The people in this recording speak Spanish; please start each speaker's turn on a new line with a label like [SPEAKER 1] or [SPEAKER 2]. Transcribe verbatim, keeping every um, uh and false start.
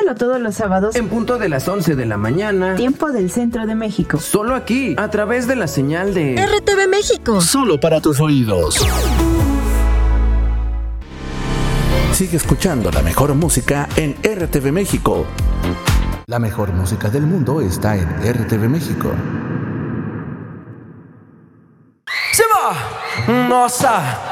[SPEAKER 1] Escúchalo todos los sábados
[SPEAKER 2] en punto de las once de la mañana,
[SPEAKER 1] tiempo del centro de México.
[SPEAKER 2] Solo aquí, a través de la señal de
[SPEAKER 3] R T V México.
[SPEAKER 4] Solo para tus oídos. Sigue escuchando la mejor música en R T V México. La mejor música del mundo está en R T V México.
[SPEAKER 2] Se va, nossa,